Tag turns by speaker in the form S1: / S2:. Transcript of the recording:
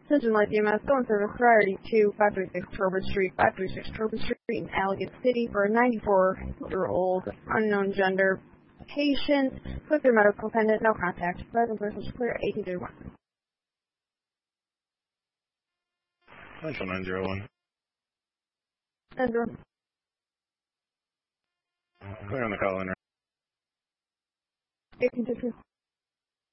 S1: Central Light EMS, phone service priority to 536 Turbot Street, 536 Turbot Street in Allegan City for a 94-year-old unknown gender patient with their medical attendant, no contact. Vital persons clear 1831.
S2: Central 901.
S1: Andrew.
S2: Clear on the call in.
S1: 1822.